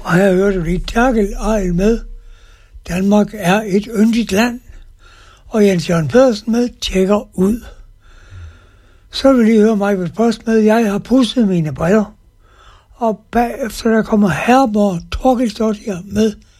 Og her hørte du lige Terkel Ejl med. Danmark er et yndigt land. Og Jens Jørgen Pedersen med Tjekker ud. Så vil I høre mig på post med, jeg har pudset mine briller. Og bagefter der kommer Herborg Torkelsdottir med